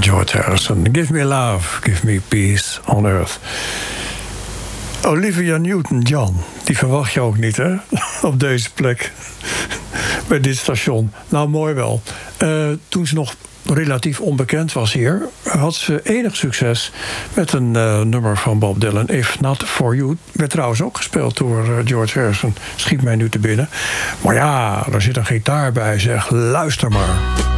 George Harrison. Give me love, give me peace on earth. Olivia Newton-John, die verwacht je ook niet, hè? Op deze plek. Bij dit station. Nou, mooi wel. Toen ze nog relatief onbekend was hier, had ze enig succes met een nummer van Bob Dylan, If Not For You. Werd trouwens ook gespeeld door George Harrison. Schiet mij nu te binnen. Maar ja, er zit een gitaar bij, zeg. Luister maar.